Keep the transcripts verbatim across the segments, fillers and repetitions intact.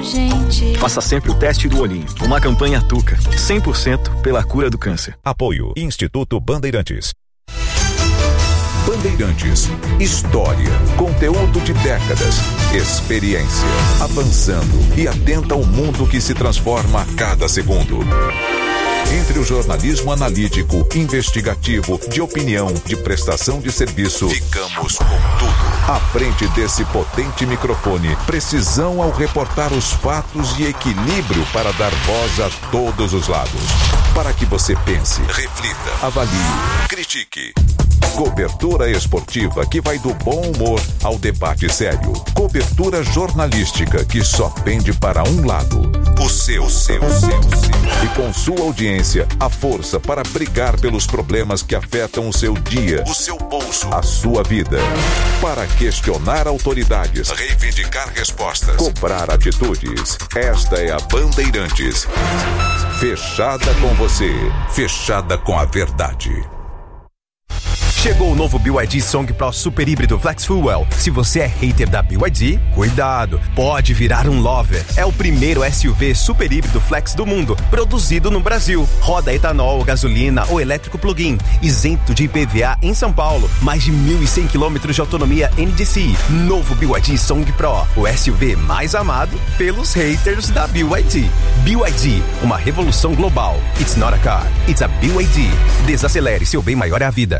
gente. Faça sempre o teste do olhinho. Uma campanha Tuca, cem por cento pela cura do câncer. Apoio Instituto Bandeirantes. Bandeirantes, história, conteúdo de décadas, experiência, avançando e atenta ao mundo que se transforma a cada segundo. Entre o jornalismo analítico, investigativo, de opinião, de prestação de serviço, ficamos com tudo. À frente desse potente microfone, precisão ao reportar os fatos e equilíbrio para dar voz a todos os lados. Para que você pense, reflita, avalie, critique. Cobertura esportiva que vai do bom humor ao debate sério. Cobertura jornalística que só pende para um lado. O seu, o seu, o seu, o seu. E com sua audiência, a força para brigar pelos problemas que afetam o seu dia, o seu bolso, a sua vida. Para questionar autoridades, reivindicar respostas, cobrar atitudes. Esta é a Bandeirantes. Fechada com você, fechada com a verdade. Chegou o novo B Y D Song Pro Super Híbrido Flex Fuel. Se você é hater da B Y D, cuidado, pode virar um lover. É o primeiro S U V super híbrido flex do mundo, produzido no Brasil. Roda etanol, gasolina ou elétrico plug-in, isento de I P V A em São Paulo. Mais de mil e cem quilômetros de autonomia N D C I. Novo B Y D Song Pro, o S U V mais amado pelos haters da B Y D. B Y D, uma revolução global. It's not a car, it's a B Y D. Desacelere, seu bem maior é a vida.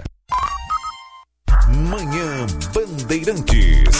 Manhã Bandeirantes.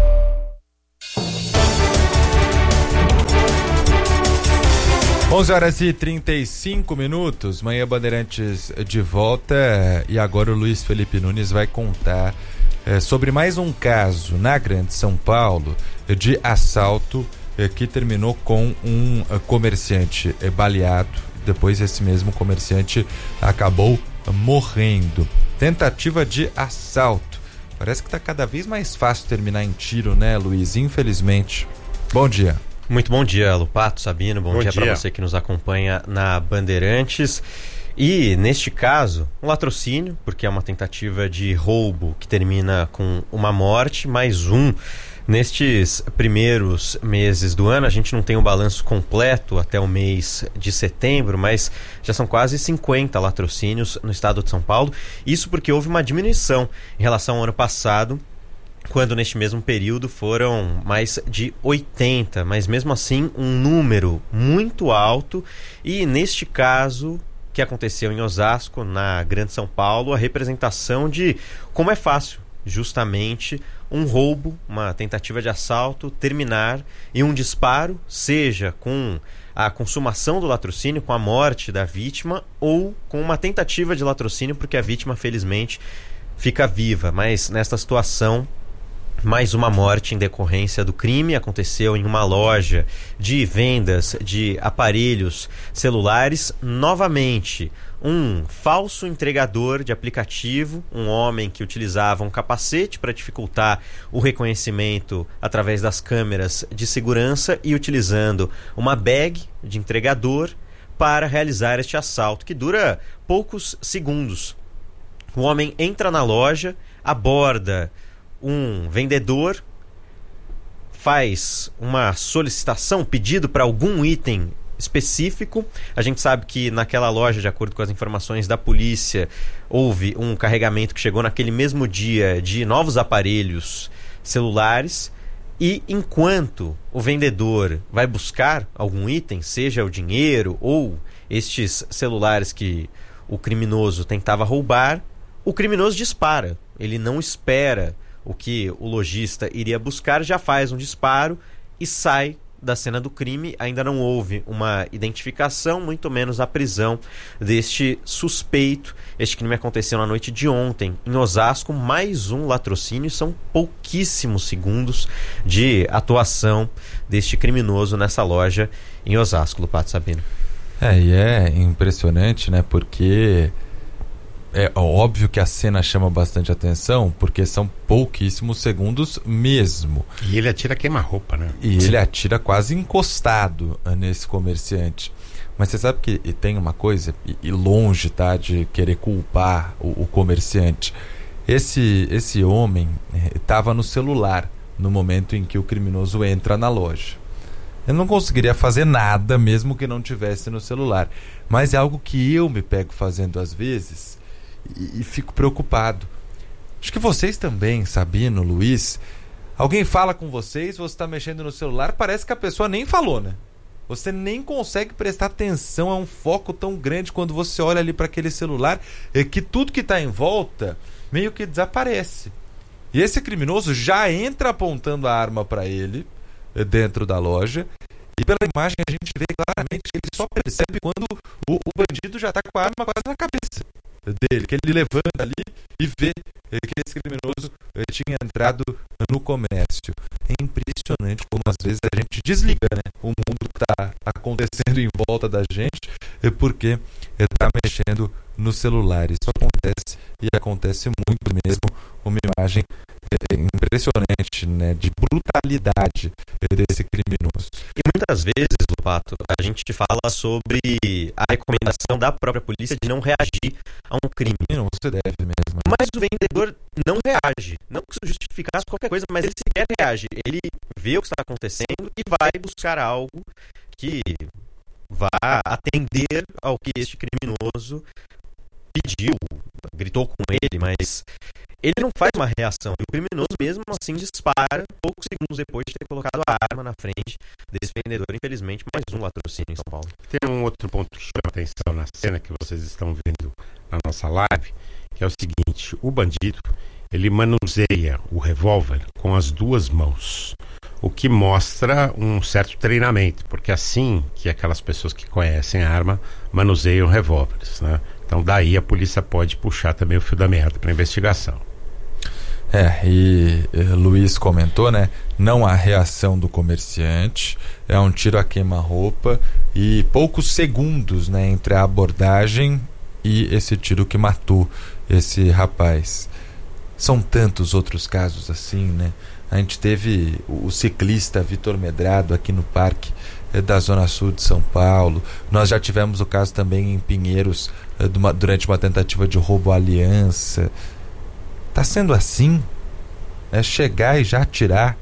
onze horas e trinta e cinco minutos, Manhã Bandeirantes de volta, e agora o Luiz Felipe Nunes vai contar é, sobre mais um caso na Grande São Paulo de assalto é, que terminou com um é, comerciante é, baleado. Depois esse mesmo comerciante acabou morrendo. Tentativa de assalto. Parece que tá cada vez mais fácil terminar em tiro, né, Luiz? Infelizmente. Bom dia. Muito bom dia, Lupato, Sabino. Bom, bom dia, dia. para você que nos acompanha na Bandeirantes. E, neste caso, um latrocínio, porque é uma tentativa de roubo que termina com uma morte, mais um. Nestes primeiros meses do ano, a gente não tem um balanço completo até o mês de setembro, mas já são quase cinquenta latrocínios no estado de São Paulo. Isso porque houve uma diminuição em relação ao ano passado, quando neste mesmo período foram mais de oitenta, mas mesmo assim um número muito alto. E neste caso que aconteceu em Osasco, na Grande São Paulo, a representação de como é fácil justamente um roubo, uma tentativa de assalto terminar em um disparo, seja com a consumação do latrocínio, com a morte da vítima, ou com uma tentativa de latrocínio porque a vítima felizmente fica viva. Mas nesta situação, mais uma morte em decorrência do crime. Aconteceu em uma loja de vendas de aparelhos celulares. Novamente, um falso entregador de aplicativo, um homem que utilizava um capacete para dificultar o reconhecimento através das câmeras de segurança e utilizando uma bag de entregador para realizar este assalto, que dura poucos segundos. O homem entra na loja, aborda um vendedor, faz uma solicitação, pedido para algum item específico. A gente sabe que naquela loja, de acordo com as informações da polícia, houve um carregamento que chegou naquele mesmo dia de novos aparelhos celulares, e enquanto o vendedor vai buscar algum item, seja o dinheiro ou estes celulares que o criminoso tentava roubar, o criminoso dispara. Ele não espera o que o lojista iria buscar, já faz um disparo e sai da cena do crime. Ainda não houve uma identificação, muito menos a prisão deste suspeito. Este crime aconteceu na noite de ontem em Osasco. Mais um latrocínio. São pouquíssimos segundos de atuação deste criminoso nessa loja em Osasco, Lupato, Sabino. É, e é impressionante, né? Porque é óbvio que a cena chama bastante atenção, porque são pouquíssimos segundos mesmo. E ele atira queima-roupa, né? E ele atira quase encostado nesse comerciante. Mas você sabe que tem uma coisa, e longe, tá, de querer culpar o, o comerciante. Esse, esse homem estava no celular no momento em que o criminoso entra na loja. Eu não conseguiria fazer nada mesmo que não tivesse no celular. Mas é algo que eu me pego fazendo às vezes e, e fico preocupado. Acho que vocês também, Sabino, Luiz, alguém fala com vocês, você está mexendo no celular, parece que a pessoa nem falou, né? Você nem consegue prestar atenção, é um foco tão grande quando você olha ali para aquele celular, é que tudo que está em volta meio que desaparece. E esse criminoso já entra apontando a arma para ele, dentro da loja, e pela imagem a gente vê claramente que ele só percebe quando o, o bandido já está com a arma quase na cabeça dele, que ele levanta ali e vê que esse criminoso tinha entrado no comércio. É impressionante como às vezes a gente desliga, né, o mundo que está acontecendo em volta da gente porque está mexendo no celular. Isso acontece e acontece muito mesmo. Uma imagem impressionante, né, de brutalidade desse criminoso. E muitas vezes, Lopato, a gente fala sobre a recomendação da própria polícia de não reagir a um crime. Não, você deve mesmo. Mas o vendedor não reage. Não que isso justificasse qualquer coisa, mas ele sequer reage. Ele vê o que está acontecendo e vai buscar algo que vá atender ao que este criminoso pediu, gritou com ele, mas ele não faz uma reação. E o criminoso mesmo assim dispara poucos segundos depois de ter colocado a arma na frente desse vendedor. Infelizmente, mais um latrocínio em São Paulo. Tem um outro ponto que chama atenção na cena que vocês estão vendo na nossa live, que é o seguinte: o bandido, ele manuseia o revólver com as duas mãos, o que mostra um certo treinamento, porque assim que aquelas pessoas que conhecem a arma manuseiam revólveres, né? Então daí a polícia pode puxar também o fio da meada para a investigação. É, e eh, Luiz comentou, né? Não há reação do comerciante, é um tiro a queima-roupa e poucos segundos, né, entre a abordagem e esse tiro que matou esse rapaz. São tantos outros casos assim, né? A gente teve o ciclista Vitor Medrado aqui no Parque da Zona Sul de São Paulo. Nós já tivemos o caso também em Pinheiros, durante uma tentativa de roubo à aliança. Tá sendo assim? É chegar e já atirar.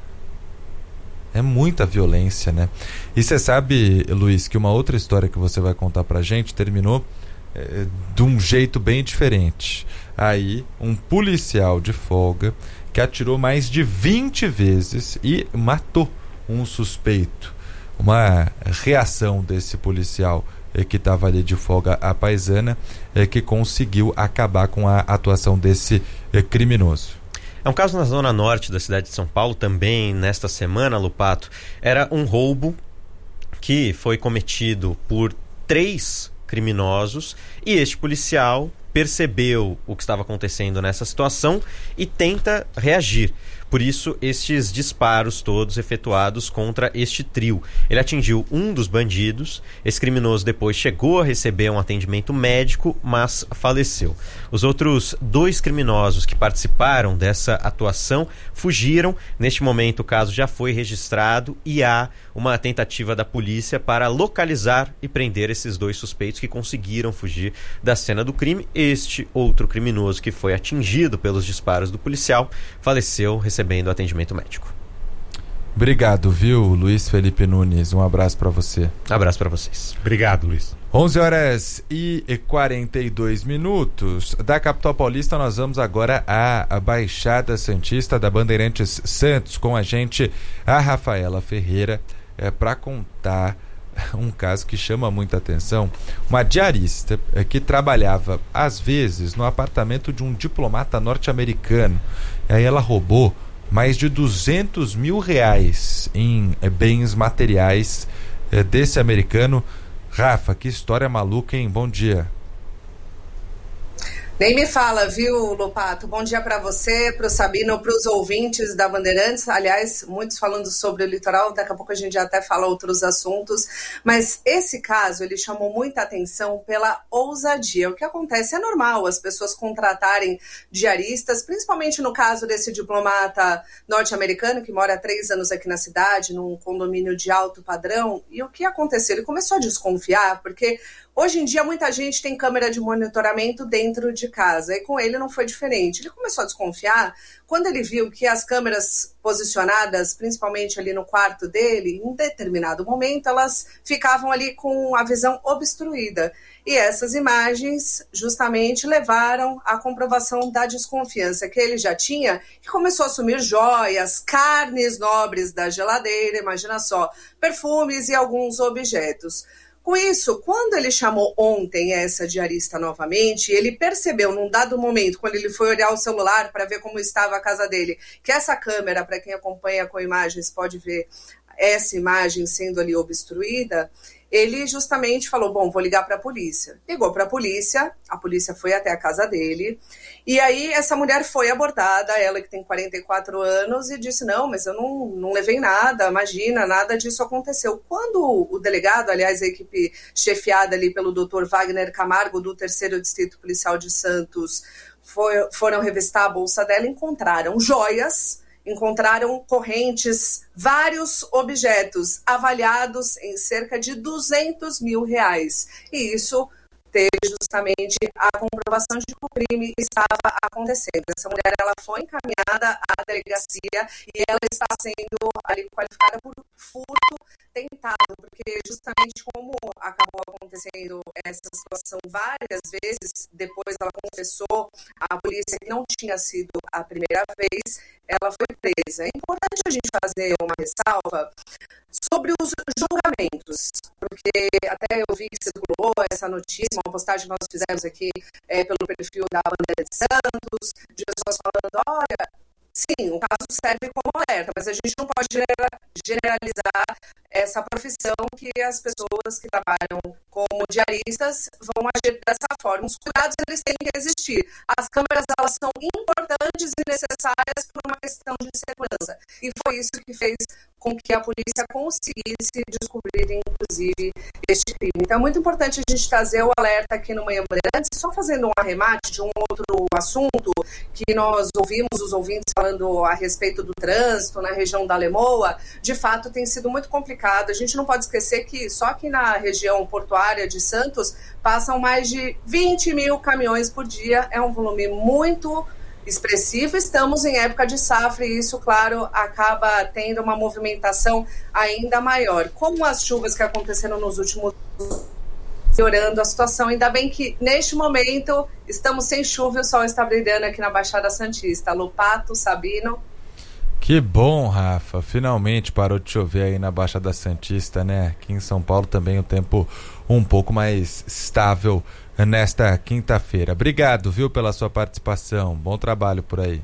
É muita violência, né? E você sabe, Luiz, que uma outra história que você vai contar pra gente terminou é, de um jeito bem diferente. Aí, um policial de folga que atirou mais de vinte vezes e matou um suspeito. Uma reação desse policial eh, que estava ali de folga à paisana, eh, que conseguiu acabar com a atuação desse eh, criminoso. É um caso na zona norte da cidade de São Paulo, também nesta semana, Lupato. Era um roubo que foi cometido por três criminosos e este policial percebeu o que estava acontecendo nessa situação e tenta reagir. Por isso, estes disparos todos efetuados contra este trio. Ele atingiu um dos bandidos. Esse criminoso depois chegou a receber um atendimento médico, mas faleceu. Os outros dois criminosos que participaram dessa atuação fugiram. Neste momento, o caso já foi registrado e há uma tentativa da polícia para localizar e prender esses dois suspeitos que conseguiram fugir da cena do crime. Este outro criminoso que foi atingido pelos disparos do policial faleceu, recebendo recebendo atendimento médico. Obrigado, viu, Luiz Felipe Nunes? Um abraço para você. Abraço para vocês. Obrigado, Luiz. onze horas e quarenta e dois minutos. Da capital paulista, nós vamos agora à Baixada Santista da Bandeirantes Santos, com a gente, a Rafaela Ferreira, é, para contar um caso que chama muita atenção. Uma diarista é, que trabalhava, às vezes, no apartamento de um diplomata norte-americano. E aí ela roubou mais de duzentos mil reais em é, bens materiais é, desse americano. Rafa, que história maluca, hein? Bom dia. Nem me fala, viu, Lopato? Bom dia para você, para o Sabino, para os ouvintes da Bandeirantes. Aliás, muitos falando sobre o litoral, daqui a pouco a gente até fala outros assuntos. Mas esse caso, ele chamou muita atenção pela ousadia. O que acontece é normal as pessoas contratarem diaristas, principalmente no caso desse diplomata norte-americano que mora há três anos aqui na cidade, num condomínio de alto padrão. E o que aconteceu? Ele começou a desconfiar, porque hoje em dia muita gente tem câmera de monitoramento dentro de casa. E com ele não foi diferente. Ele começou a desconfiar quando ele viu que as câmeras posicionadas, principalmente ali no quarto dele, em determinado momento, elas ficavam ali com a visão obstruída. E essas imagens justamente levaram à comprovação da desconfiança que ele já tinha, que começou a sumir joias, carnes nobres da geladeira, imagina só, perfumes e alguns objetos. Com isso, quando ele chamou ontem essa diarista novamente, ele percebeu num dado momento, quando ele foi olhar o celular para ver como estava a casa dele, que essa câmera, para quem acompanha com imagens, pode ver essa imagem sendo ali obstruída, ele justamente falou, bom, vou ligar para a polícia. Ligou para a polícia, a polícia foi até a casa dele, e aí essa mulher foi abordada, ela que tem quarenta e quatro anos, e disse, não, mas eu não, não levei nada, imagina, nada disso aconteceu. Quando o delegado, aliás, a equipe chefiada ali pelo doutor Wagner Camargo, do terceiro Distrito Policial de Santos, foi, foram revistar a bolsa dela, encontraram joias, encontraram correntes, vários objetos avaliados em cerca de duzentos mil reais. E isso teve justamente a comprovação de que o crime estava acontecendo. Essa mulher ela foi encaminhada à delegacia e ela está sendo ali qualificada por furto tentado, porque justamente como acabou acontecendo essa situação várias vezes, depois ela confessou à polícia que não tinha sido a primeira vez, ela foi presa. É importante a gente fazer uma ressalva sobre os julgamentos, porque até eu vi que circulou essa notícia, uma postagem que nós fizemos aqui é, pelo perfil da Bandeira de Santos, de pessoas falando, olha, sim, o caso serve como alerta, mas a gente não pode generalizar essa profissão que as pessoas que trabalham como diaristas vão agir dessa forma. Os cuidados, eles têm que existir. As câmeras, elas são importantes e necessárias por uma questão de segurança. E foi isso que fez com que a polícia conseguisse descobrir, inclusive, este crime. Então, é muito importante a gente trazer o alerta aqui no Manhã Bandeirantes, só fazendo um arremate de um outro assunto que nós ouvimos os ouvintes falando a respeito do trânsito na região da Lemoa. De fato, tem sido muito complicado. A gente não pode esquecer que só aqui na região portuária de Santos passam mais de vinte mil caminhões por dia. É um volume muito expressivo. Estamos em época de safra e isso, claro, acaba tendo uma movimentação ainda maior. Como as chuvas que aconteceram nos últimos anos, piorando a situação. Ainda bem que, neste momento, estamos sem chuva e o sol está brilhando aqui na Baixada Santista. Lopato, Sabino. Que bom, Rafa. Finalmente parou de chover aí na Baixada Santista, né? Aqui em São Paulo também o tempo um pouco mais estável nesta quinta-feira. Obrigado, viu, pela sua participação. Bom trabalho por aí.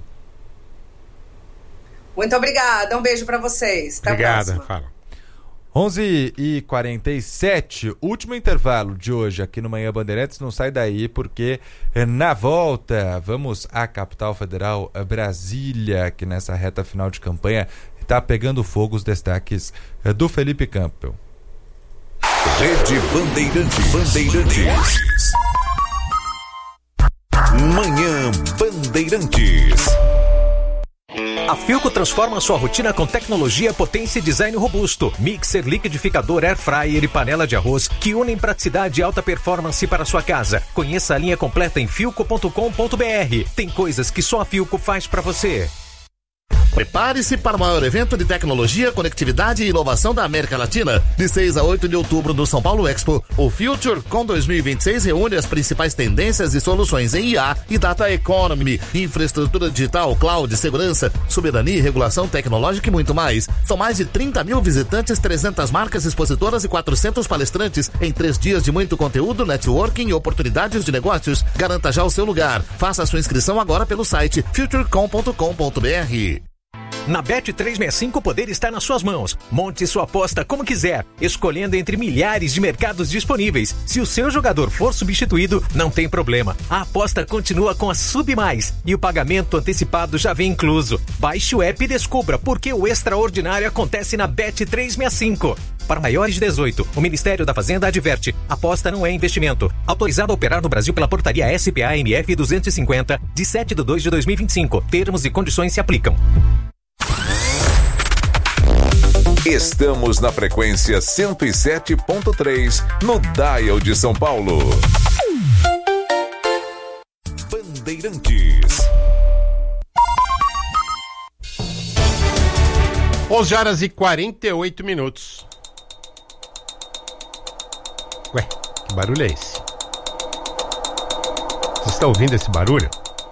Muito obrigada. Um beijo para vocês. Até Obrigada, a próxima. fala. onze e quarenta e sete, último intervalo de hoje aqui no Manhã Bandeirantes. Não sai daí porque na volta vamos à capital federal, Brasília, que nessa reta final de campanha está pegando fogo. Os destaques do Felipe Campbell. Rede Bandeirantes. Bandeirantes. Manhã Bandeirantes. A Philco transforma sua rotina com tecnologia, potência e design robusto. Mixer, liquidificador, air fryer e panela de arroz que unem praticidade e alta performance para sua casa. Conheça a linha completa em philco ponto com ponto b r. Tem coisas que só a Philco faz para você. Prepare-se para o maior evento de tecnologia, conectividade e inovação da América Latina. De seis a oito de outubro no São Paulo Expo, o FutureCon dois mil e vinte e seis reúne as principais tendências e soluções em I A e Data Economy, infraestrutura digital, cloud, segurança, soberania, regulação tecnológica e muito mais. São mais de trinta mil visitantes, trezentas marcas expositoras e quatrocentos palestrantes em três dias de muito conteúdo, networking e oportunidades de negócios. Garanta já o seu lugar. Faça a sua inscrição agora pelo site futurecom ponto com ponto b r. Na Bet trezentos e sessenta e cinco o poder está nas suas mãos. Monte sua aposta como quiser, escolhendo entre milhares de mercados disponíveis. Se o seu jogador for substituído, não tem problema. A aposta continua com a Sub Mais e o pagamento antecipado já vem incluso. Baixe o app e descubra por que o extraordinário acontece na Bet trezentos e sessenta e cinco. Para maiores de dezoito, o Ministério da Fazenda adverte: aposta não é investimento. Autorizado a operar no Brasil pela portaria S P A M F duzentos e cinquenta, de sete de dois de dois mil e vinte e cinco. Termos e condições se aplicam. Estamos na frequência cento e sete ponto três, no Dial de São Paulo. onze horas e quarenta e oito minutos. Ué, que barulho é esse? Vocês estão ouvindo esse barulho?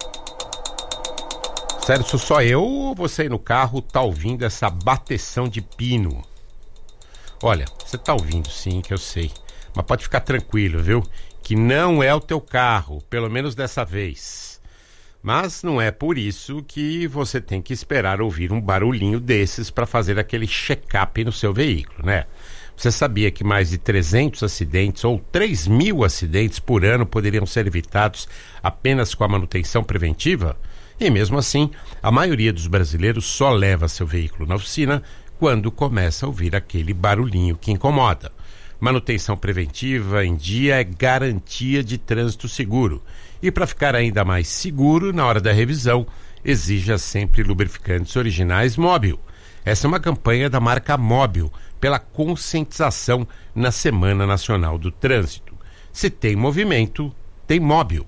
Sério, sou só eu ou você aí no carro tá ouvindo essa bateção de pino? Olha, você tá ouvindo sim, que eu sei. Mas pode ficar tranquilo, viu? Que não é o teu carro, pelo menos dessa vez. Mas não é por isso que você tem que esperar ouvir um barulhinho desses para fazer aquele check-up no seu veículo, né? Você sabia que mais de trezentos acidentes ou três mil acidentes por ano poderiam ser evitados apenas com a manutenção preventiva? E mesmo assim, a maioria dos brasileiros só leva seu veículo na oficina quando começa a ouvir aquele barulhinho que incomoda. Manutenção preventiva em dia é garantia de trânsito seguro. E para ficar ainda mais seguro na hora da revisão, exija sempre lubrificantes originais Móbil. Essa é uma campanha da marca Móbil pela conscientização na Semana Nacional do Trânsito. Se tem movimento, tem Móbil.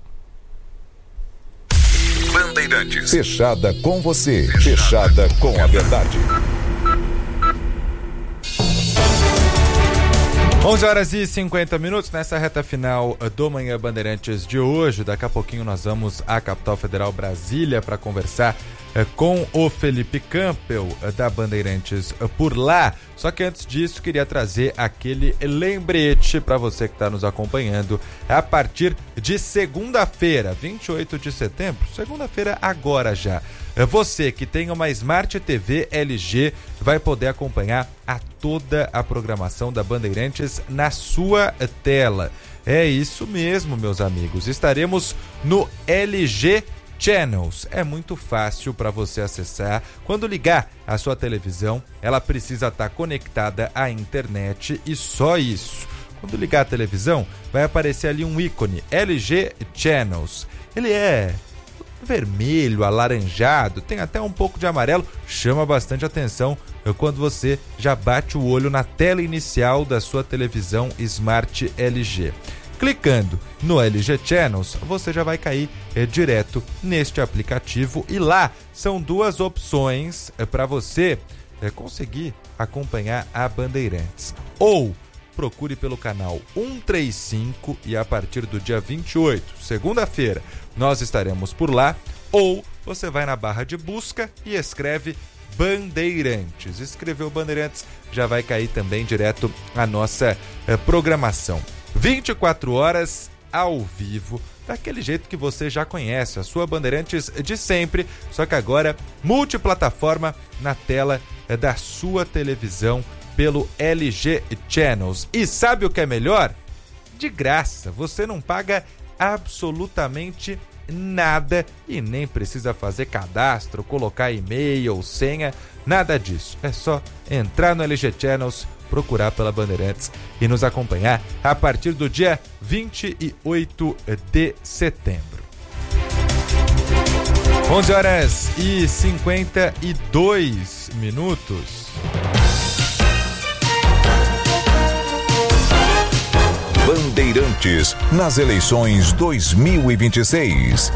Bandeirantes. Fechada com você. Fechada com a verdade. onze horas e cinquenta minutos nessa reta final do Manhã Bandeirantes de hoje. Daqui a pouquinho nós vamos à capital federal Brasília para conversar eh, com o Felipe Campbell eh, da Bandeirantes eh, por lá. Só que antes disso queria trazer aquele lembrete para você que está nos acompanhando. A partir de segunda-feira, vinte e oito de setembro, segunda-feira agora já. Você que tem uma Smart T V L G vai poder acompanhar a toda a programação da Bandeirantes na sua tela. É isso mesmo, meus amigos. Estaremos no L G Channels. É muito fácil para você acessar. Quando ligar a sua televisão, ela precisa estar conectada à internet e só isso. Quando ligar a televisão, vai aparecer ali um ícone L G Channels. Ele é vermelho, alaranjado, tem até um pouco de amarelo, chama bastante atenção quando você já bate o olho na tela inicial da sua televisão Smart L G. Clicando no L G Channels, você já vai cair é, direto neste aplicativo e lá são duas opções é, para você é, conseguir acompanhar a Bandeirantes. Ou procure pelo canal cento e trinta e cinco e a partir do dia vinte e oito, segunda-feira, nós estaremos por lá, ou você vai na barra de busca e escreve Bandeirantes. Escreveu Bandeirantes, já vai cair também direto a nossa eh, programação. vinte e quatro horas ao vivo, daquele jeito que você já conhece, a sua Bandeirantes de sempre, só que agora multiplataforma na tela eh, da sua televisão pelo L G Channels. E sabe o que é melhor? De graça, você não paga absolutamente nada e nem precisa fazer cadastro, colocar e-mail, senha, nada disso. É só entrar no L G Channels, procurar pela Bandeirantes e nos acompanhar a partir do dia vinte e oito de setembro. onze horas e cinquenta e dois minutos. Bandeirantes nas eleições dois mil e vinte e seis.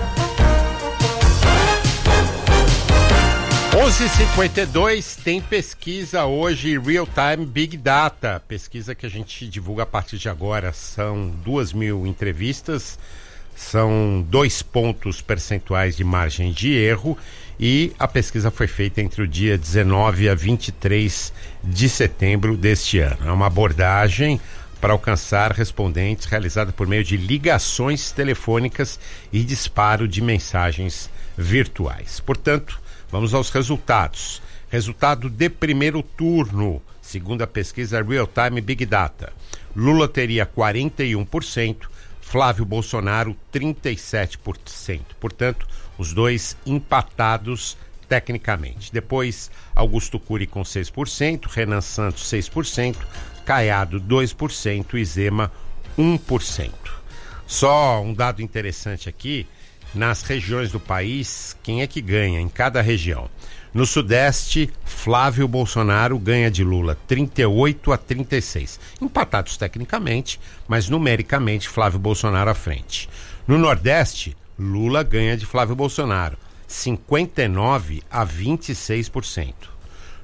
onze e cinquenta e dois, tem pesquisa hoje, Real Time Big Data, pesquisa que a gente divulga a partir de agora. São duas mil entrevistas, são dois pontos percentuais de margem de erro e a pesquisa foi feita entre o dia dezenove a vinte e três de setembro deste ano. É uma abordagem para alcançar respondentes realizada por meio de ligações telefônicas e disparo de mensagens virtuais. Portanto, vamos aos resultados. Resultado de primeiro turno, segundo a pesquisa Real Time Big Data. Lula teria quarenta e um por cento, Flávio Bolsonaro trinta e sete por cento. Portanto, os dois empatados tecnicamente. Depois, Augusto Cury com seis por cento, Renan Santos seis por cento, Caiado dois por cento e Zema um por cento. Só um dado interessante aqui, nas regiões do país, quem é que ganha em cada região? No Sudeste, Flávio Bolsonaro ganha de Lula trinta e oito a trinta e seis. Empatados tecnicamente, mas numericamente Flávio Bolsonaro à frente. No Nordeste, Lula ganha de Flávio Bolsonaro cinquenta e nove a vinte e seis por cento.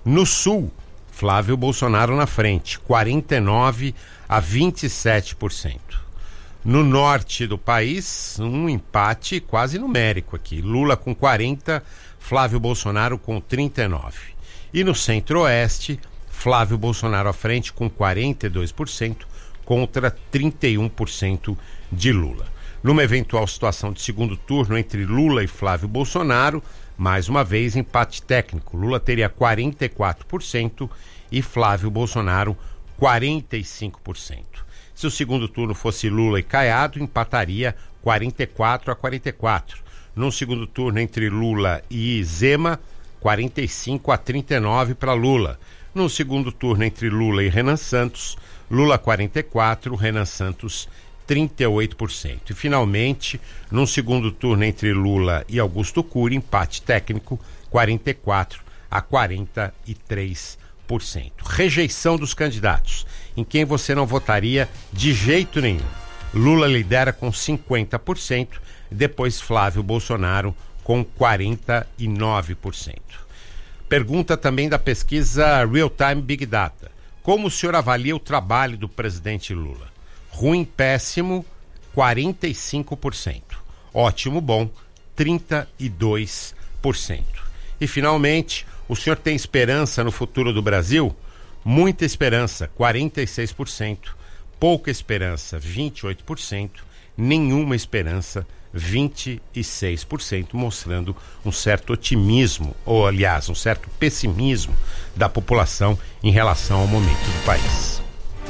No Sul, Flávio Bolsonaro na frente, quarenta e nove a vinte e sete por cento. No norte do país, um empate quase numérico aqui. Lula com quarenta, Flávio Bolsonaro com trinta e nove. E no centro-oeste, Flávio Bolsonaro à frente com quarenta e dois por cento contra trinta e um por cento de Lula. Numa eventual situação de segundo turno entre Lula e Flávio Bolsonaro, mais uma vez empate técnico. Lula teria quarenta e quatro por cento e Flávio Bolsonaro quarenta e cinco por cento. Se o segundo turno fosse Lula e Caiado, empataria quarenta e quatro a quarenta e quatro. No segundo turno entre Lula e Zema, quarenta e cinco a trinta e nove para Lula. No segundo turno entre Lula e Renan Santos, Lula quarenta e quatro, Renan Santos trinta e oito por cento. E finalmente, num segundo turno entre Lula e Augusto Cury, empate técnico, quarenta e quatro a quarenta e três por cento. Rejeição dos candidatos. Em quem você não votaria de jeito nenhum. Lula lidera com cinquenta por cento, depois Flávio Bolsonaro com quarenta e nove por cento. Pergunta também da pesquisa Real Time Big Data. Como o senhor avalia o trabalho do presidente Lula? Ruim, péssimo, quarenta e cinco por cento. Ótimo, bom, trinta e dois por cento. E finalmente, o senhor tem esperança no futuro do Brasil? Muita esperança, quarenta e seis por cento. Pouca esperança, vinte e oito por cento. Nenhuma esperança, vinte e seis por cento, mostrando um certo otimismo, ou aliás, um certo pessimismo da população em relação ao momento do país.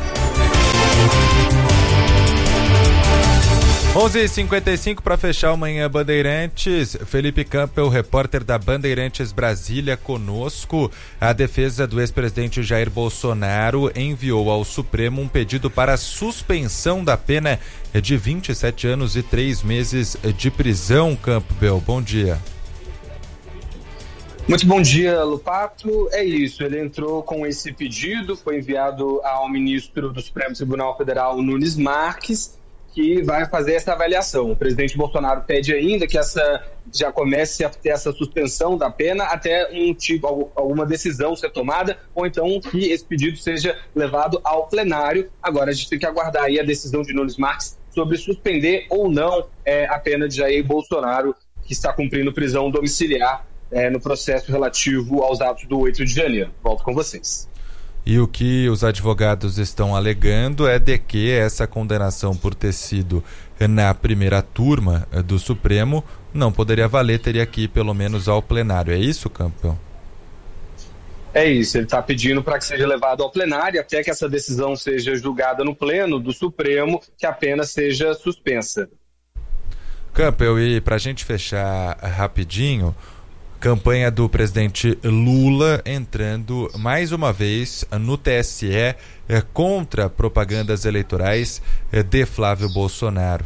onze e cinquenta e cinco para fechar o Manhã Bandeirantes. Felipe Campbell, repórter da Bandeirantes Brasília, conosco. A defesa do ex-presidente Jair Bolsonaro enviou ao Supremo um pedido para suspensão da pena de vinte e sete anos e três meses de prisão. Campbell, bom dia. Muito bom dia, Lupato. É isso, ele entrou com esse pedido, foi enviado ao ministro do Supremo Tribunal Federal, Nunes Marques, que vai fazer essa avaliação. O presidente Bolsonaro pede ainda que essa já comece a ter essa suspensão da pena até um tipo, alguma decisão ser tomada, ou então que esse pedido seja levado ao plenário. Agora a gente tem que aguardar aí a decisão de Nunes Marques sobre suspender ou não é, a pena de Jair Bolsonaro, que está cumprindo prisão domiciliar é, no processo relativo aos atos do oito de janeiro. Volto com vocês. E o que os advogados estão alegando é de que essa condenação por ter sido na primeira turma do Supremo não poderia valer, teria que ir pelo menos ao plenário. É isso, Campbell? É isso, ele está pedindo para que seja levado ao plenário, até que essa decisão seja julgada no pleno do Supremo, que a pena seja suspensa. Campbell, e para a gente fechar rapidinho, campanha do presidente Lula entrando mais uma vez no T S E eh, contra propagandas eleitorais eh, de Flávio Bolsonaro.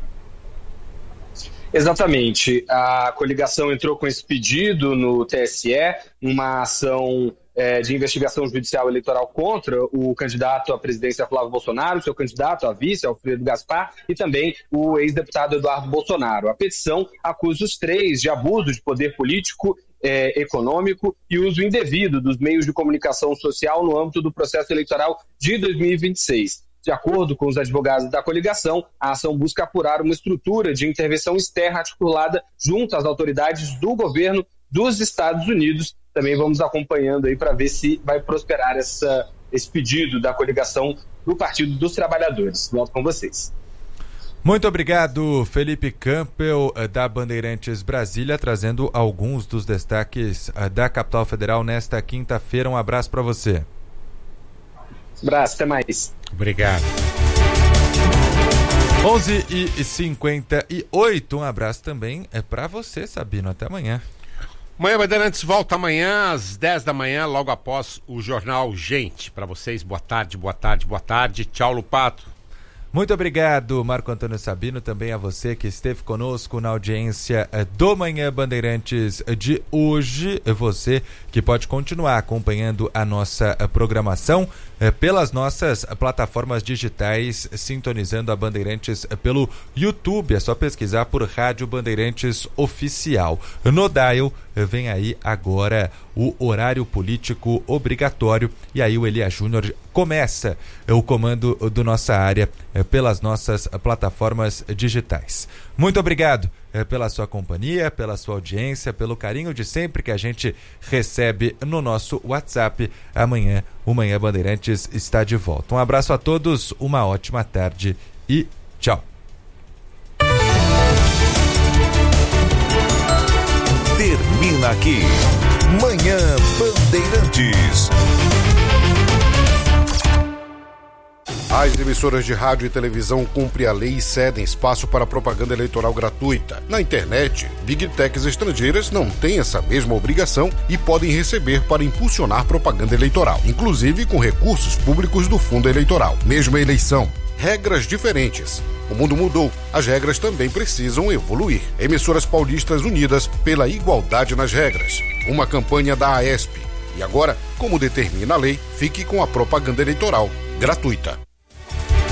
Exatamente. A coligação entrou com esse pedido no T S E, uma ação é, de investigação judicial eleitoral contra o candidato à presidência Flávio Bolsonaro, seu candidato a vice, Alfredo Gaspar, e também o ex-deputado Eduardo Bolsonaro. A petição acusa os três de abuso de poder político, é, econômico e uso indevido dos meios de comunicação social no âmbito do processo eleitoral de dois mil e vinte e seis. De acordo com os advogados da coligação, a ação busca apurar uma estrutura de intervenção externa articulada junto às autoridades do governo dos Estados Unidos. Também vamos acompanhando aí para ver se vai prosperar essa, esse pedido da coligação do Partido dos Trabalhadores. Volto com vocês. Muito obrigado, Felipe Campbell, da Bandeirantes Brasília, trazendo alguns dos destaques da capital federal nesta quinta-feira. Um abraço para você. Um abraço, até mais. Obrigado. onze e cinquenta e oito, um abraço também é para você, Sabino. Até amanhã. Manhã Bandeirantes volta amanhã às dez da manhã, logo após o Jornal Gente. Para vocês, boa tarde, boa tarde, boa tarde. Tchau, Lupato. Muito obrigado, Marco Antônio Sabino, também a você que esteve conosco na audiência do Manhã Bandeirantes de hoje. Você que pode continuar acompanhando a nossa programação pelas nossas plataformas digitais, sintonizando a Bandeirantes pelo YouTube. É só pesquisar por Rádio Bandeirantes Oficial. No Dial, vem aí agora o horário político obrigatório, e aí o Elias Júnior começa o comando do Nossa Área pelas nossas plataformas digitais. Muito obrigado pela sua companhia, pela sua audiência, pelo carinho de sempre que a gente recebe no nosso WhatsApp. Amanhã o Manhã Bandeirantes está de volta. Um abraço a todos, uma ótima tarde e tchau. Termina aqui Manhã Bandeirantes. As emissoras de rádio e televisão cumprem a lei e cedem espaço para propaganda eleitoral gratuita. Na internet, Big Techs estrangeiras não têm essa mesma obrigação e podem receber para impulsionar propaganda eleitoral, inclusive com recursos públicos do fundo eleitoral. Mesma eleição, regras diferentes. O mundo mudou, as regras também precisam evoluir. Emissoras paulistas unidas pela igualdade nas regras. Uma campanha da AESP. E agora, como determina a lei, fique com a propaganda eleitoral gratuita.